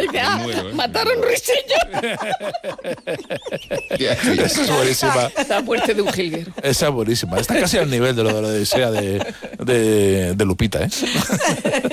dice, mataron ruiseños. Esa es buenísima. La muerte de un jilguero. Esa es buenísima. Está casi al nivel de lo de la Odisea de Lupita, ¿eh?